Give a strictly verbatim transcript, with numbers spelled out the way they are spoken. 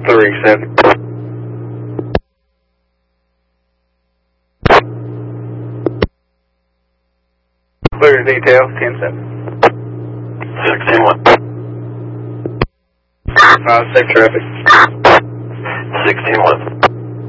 three seven. Clear details, ten seven. sixteen one. five, safe traffic. sixteen one.